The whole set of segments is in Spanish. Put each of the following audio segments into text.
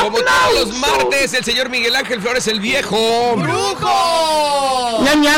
Como todos los martes, el señor Miguel Ángel Flores, el viejo brujo.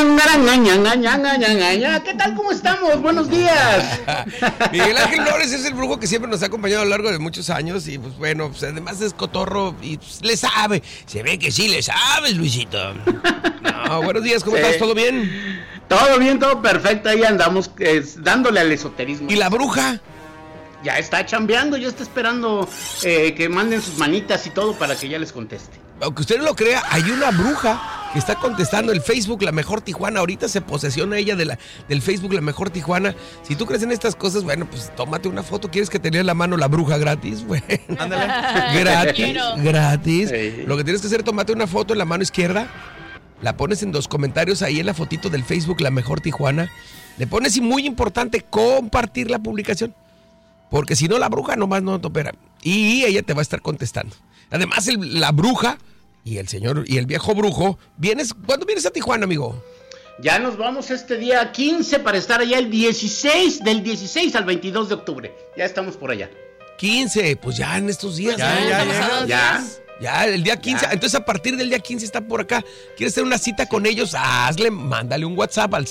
¿Qué tal? ¿Cómo estamos? Buenos días. Miguel Ángel Flores es el brujo que siempre nos ha acompañado a lo largo de muchos años y pues bueno, pues además es cotorro y pues, le sabe. Se ve que sí le sabes, Luisito. No, buenos días, ¿cómo estás? ¿Todo bien? Todo bien, todo perfecto. Ahí andamos dándole al esoterismo. ¿Y la bruja? Ya está chambeando, ya está esperando que manden sus manitas y todo para que ya les conteste. Aunque usted no lo crea, hay una bruja que está contestando el Facebook La Mejor Tijuana. Ahorita se posesiona ella del Facebook La Mejor Tijuana. Si tú crees en estas cosas, bueno, pues tómate una foto. ¿Quieres que te lea la mano la bruja gratis? Bueno, ándale. Gratis. Sí. Lo que tienes que hacer es tómate una foto en la mano izquierda, la pones en los comentarios ahí en la fotito del Facebook La Mejor Tijuana. Le pones, y muy importante, compartir la publicación. Porque si no, la bruja nomás no te opera. Y ella te va a estar contestando. Además, la bruja y el señor y el viejo brujo, ¿cuándo vienes a Tijuana, amigo? Ya nos vamos este día 15 para estar allá el 16, del 16 al 22 de octubre. Ya estamos por allá. 15, pues ya en estos días. Ya, el día 15, entonces a partir del día 15 está por acá. ¿Quieres tener una cita con ellos? Mándale un WhatsApp al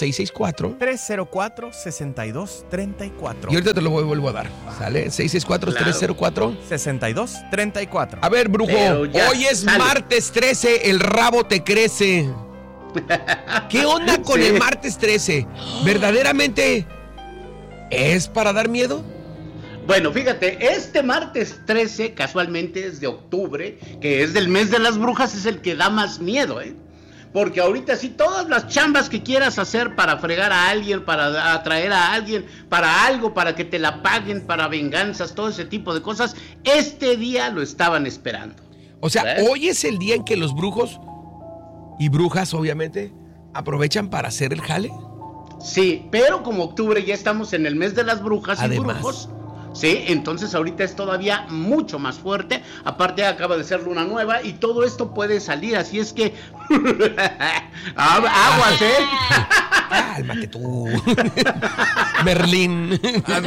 664-304-6234. Y ahorita te lo vuelvo a dar, ¿sale? 664-304-6234. A ver, brujo, hoy es martes 13, el rabo te crece. ¿Qué onda con el martes 13? ¿Verdaderamente es para dar miedo? Bueno, fíjate, este martes 13, casualmente es de octubre, que es del mes de las brujas, es el que da más miedo, ¿eh? Porque ahorita sí, todas las chambas que quieras hacer para fregar a alguien, para atraer a alguien, para algo, para que te la paguen, para venganzas, todo ese tipo de cosas, este día lo estaban esperando. O sea, ¿ves? Hoy es el día en que los brujos y brujas, obviamente, aprovechan para hacer el jale. Sí, pero como octubre ya estamos en el mes de las brujas y brujos. Sí, entonces ahorita es todavía mucho más fuerte. Aparte acaba de ser luna nueva y todo esto puede salir, así es que aguas, Cálmate tú. Merlín.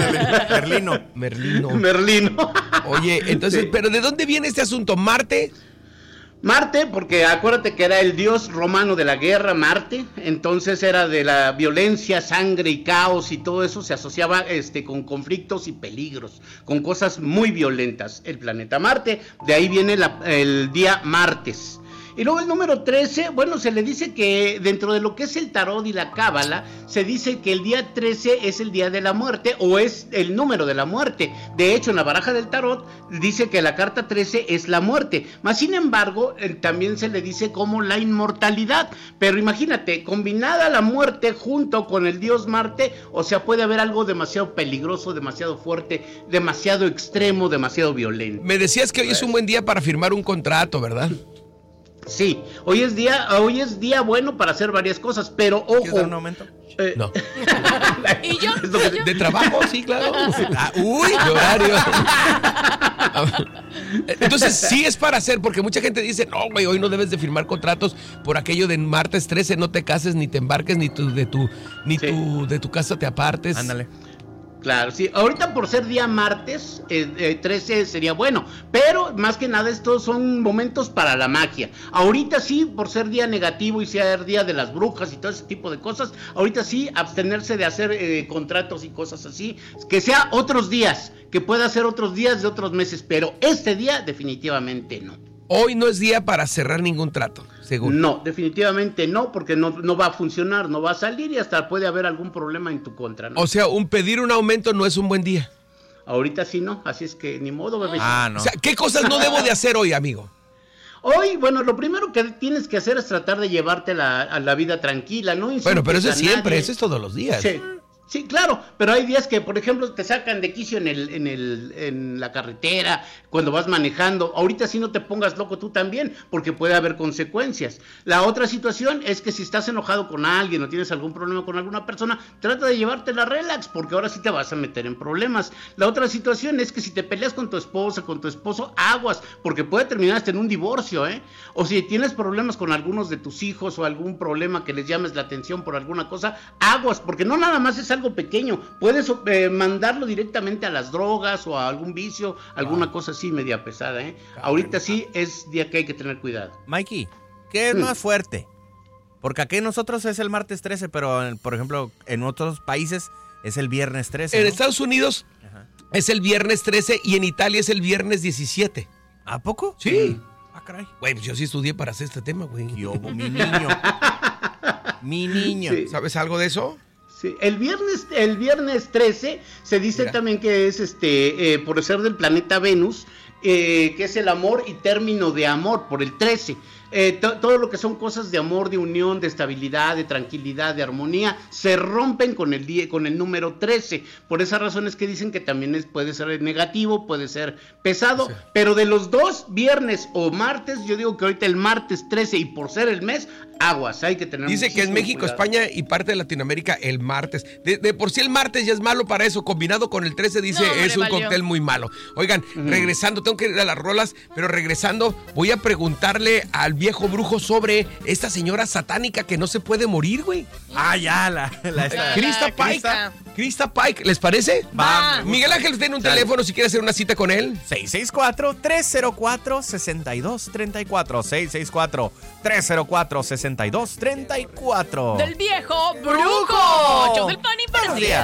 Merlino. Oye, entonces, sí. ¿Pero de dónde viene este asunto? ¿Marte? Marte, porque acuérdate que era el dios romano de la guerra, Marte, entonces era de la violencia, sangre y caos y todo eso se asociaba con conflictos y peligros, con cosas muy violentas, el planeta Marte, de ahí viene el día martes. Y luego el número 13, bueno, se le dice que dentro de lo que es el tarot y la cábala, se dice que el día 13 es el día de la muerte o es el número de la muerte. De hecho, en la baraja del tarot dice que la carta 13 es la muerte. Mas, sin embargo, también se le dice como la inmortalidad. Pero imagínate, combinada la muerte junto con el dios Marte, o sea, puede haber algo demasiado peligroso, demasiado fuerte, demasiado extremo, demasiado violento. Me decías que hoy es un buen día para firmar un contrato, ¿verdad? Sí, hoy es día bueno para hacer varias cosas, pero ojo. ¿Quieres dar un aumento? No. ¿Y yo? ¿De trabajo? Sí, claro. Uy, qué horario. Entonces sí es para hacer, porque mucha gente dice, no, güey, hoy no debes de firmar contratos por aquello de martes 13, no te cases, ni te embarques, ni de tu casa te apartes. Ándale. Claro, sí, ahorita por ser día martes, 13 sería bueno, pero más que nada estos son momentos para la magia. Ahorita sí, por ser día negativo y ser día de las brujas y todo ese tipo de cosas, ahorita sí, abstenerse de hacer contratos y cosas así, que sea otros días, que pueda ser otros días de otros meses, pero este día definitivamente no. Hoy no es día para cerrar ningún trato, según. No, definitivamente no, porque no va a funcionar, no va a salir y hasta puede haber algún problema en tu contra, ¿no? O sea, pedir un aumento no es un buen día. Ahorita sí no, así es que ni modo, bebé. No. O sea, ¿qué cosas no debo de hacer hoy, amigo? Hoy, bueno, lo primero que tienes que hacer es tratar de llevarte a la vida tranquila, ¿no? Bueno, pero eso es siempre, eso es todos los días. Sí. Sí, claro, pero hay días que, por ejemplo, te sacan de quicio en la carretera, cuando vas manejando. Ahorita sí no te pongas loco tú también, porque puede haber consecuencias. La otra situación es que si estás enojado con alguien o tienes algún problema con alguna persona, trata de llevártela relax, porque ahora sí te vas a meter en problemas. La otra situación es que si te peleas con tu esposa, con tu esposo, aguas, porque puede terminar hasta en un divorcio, ¿eh? O si tienes problemas con algunos de tus hijos o algún problema que les llames la atención por alguna cosa, aguas, porque no nada más es algo pequeño. Puedes mandarlo directamente a las drogas o a algún vicio, alguna cosa así media pesada, ¿eh? Ahorita sí es día que hay que tener cuidado. Mikey, ¿qué es más fuerte? Porque aquí nosotros es el martes 13, pero por ejemplo en otros países es el viernes 13. En ¿no? Estados Unidos es el viernes 13 y en Italia es el viernes 17. ¿A poco? Sí. Ah, caray. Güey, pues yo sí estudié para hacer este tema, güey. Yo, mi niño. Mi niño. Sí. ¿Sabes algo de eso? Sí, el viernes 13 se dice también que es por ser del planeta Venus, que es el amor y término de amor, por el 13. Todo lo que son cosas de amor, de unión, de estabilidad, de tranquilidad, de armonía, se rompen con el número 13. Por esas razones que dicen que también puede ser negativo, puede ser pesado, pero de los dos, viernes o martes, yo digo que ahorita el martes 13 y por ser el mes, aguas, hay que tener Dice que en México, cuidado. España y parte de Latinoamérica el martes. De por sí el martes ya es malo para eso, combinado con el 13 dice No, hombre, es un valió. cóctel muy malo. Oigan, regresando, tengo que ir a las rolas, pero regresando voy a preguntarle al viejo brujo sobre esta señora satánica que no se puede morir, güey. Ah, ya, la esta. Krista Pike. Krista Pike, ¿les parece? Va. Miguel Ángel tiene un teléfono si quiere hacer una cita con él. 664-304-6234. 664-304-6234. Del viejo brujo. Yo del pan y Buenos días.